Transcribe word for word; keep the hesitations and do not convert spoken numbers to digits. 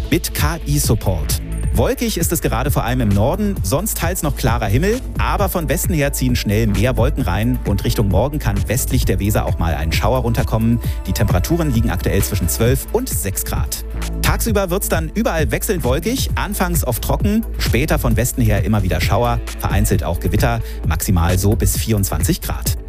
mit K I-Support. Wolkig ist es gerade vor allem im Norden, sonst teils noch klarer Himmel, aber von Westen her ziehen schnell mehr Wolken rein und Richtung Morgen kann westlich der Weser auch mal ein Schauer runterkommen. Die Temperaturen liegen aktuell zwischen zwölf und sechs Grad. Tagsüber wird es dann überall wechselnd wolkig, anfangs oft trocken, später von Westen her immer wieder Schauer, vereinzelt auch Gewitter, maximal so bis vierundzwanzig Grad.